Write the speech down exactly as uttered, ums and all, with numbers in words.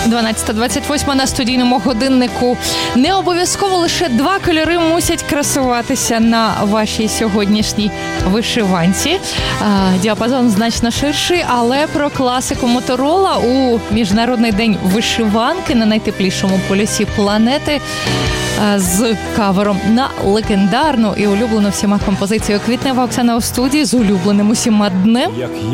дванадцята двадцять вісім на студійному годиннику. Не обов'язково лише два кольори мусять красуватися на вашій сьогоднішній вишиванці. Діапазон значно ширший, але про класику Моторола у Міжнародний день вишиванки на найтеплішому полюсі планети з кавером на легендарну і улюблену всіма композицію «Квітнева Оксана» у студії з улюбленим усіма днем.